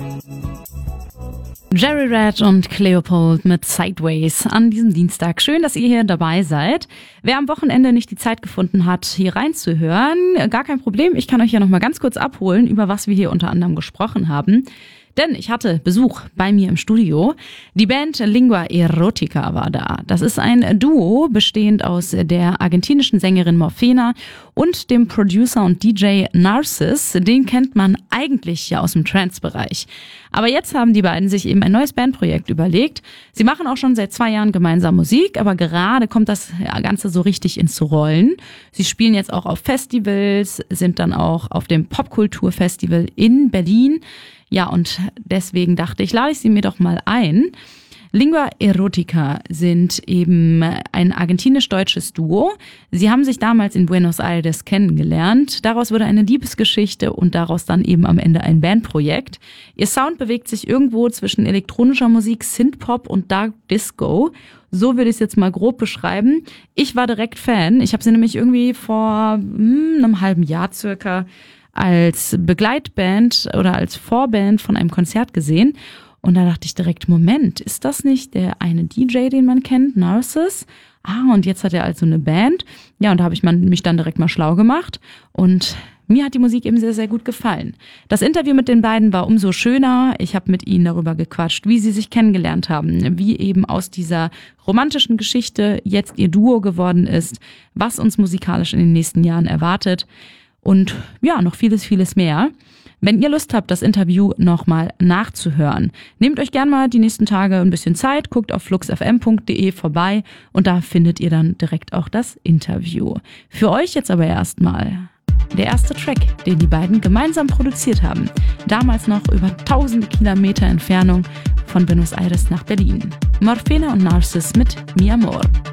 Jerry Red und Cleopold mit Sideways an diesem Dienstag. Schön, dass ihr hier dabei seid. Wer am Wochenende nicht die Zeit gefunden hat, hier reinzuhören, gar kein Problem. Ich kann euch ja noch mal ganz kurz abholen, über was wir hier unter anderem gesprochen haben. Denn ich hatte Besuch bei mir im Studio. Die Band Lingua Erotica war da. Das ist ein Duo, bestehend aus der argentinischen Sängerin Morfena und dem Producer und DJ Narcis. Den kennt man eigentlich ja aus dem Trance-Bereich. Aber jetzt haben die beiden sich eben ein neues Bandprojekt überlegt. Sie machen auch schon seit 2 Jahren gemeinsam Musik, aber gerade kommt das Ganze so richtig ins Rollen. Sie spielen jetzt auch auf Festivals, sind dann auch auf dem Popkulturfestival in Berlin. Ja, und deswegen dachte ich, lade ich sie mir doch mal ein. Lingua Erotica sind eben ein argentinisch-deutsches Duo. Sie haben sich damals in Buenos Aires kennengelernt. Daraus wurde eine Liebesgeschichte und daraus dann eben am Ende ein Bandprojekt. Ihr Sound bewegt sich irgendwo zwischen elektronischer Musik, Synthpop und Dark Disco. So würde ich es jetzt mal grob beschreiben. Ich war direkt Fan. Ich habe sie nämlich irgendwie vor einem halben Jahr circa als Begleitband oder als Vorband von einem Konzert gesehen. Und da dachte ich direkt, Moment, ist das nicht der eine DJ, den man kennt, Narcis? Und jetzt hat er also eine Band. Ja, und da habe ich mich dann direkt mal schlau gemacht. Und mir hat die Musik eben sehr, sehr gut gefallen. Das Interview mit den beiden war umso schöner. Ich habe mit ihnen darüber gequatscht, wie sie sich kennengelernt haben, wie eben aus dieser romantischen Geschichte jetzt ihr Duo geworden ist, was uns musikalisch in den nächsten Jahren erwartet. Und ja, noch vieles, vieles mehr. Wenn ihr Lust habt, das Interview nochmal nachzuhören, nehmt euch gern mal die nächsten Tage ein bisschen Zeit, guckt auf fluxfm.de vorbei und da findet ihr dann direkt auch das Interview. Für euch jetzt aber erstmal der erste Track, den die beiden gemeinsam produziert haben. Damals noch über tausende Kilometer Entfernung von Buenos Aires nach Berlin. Morfena und Narcis mit Mi Amor.